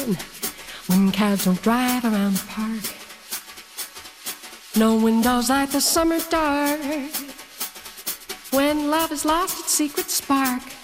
sun. When cabs don't drive around the park. No windows light the summer dark. When love has lost its secret spark.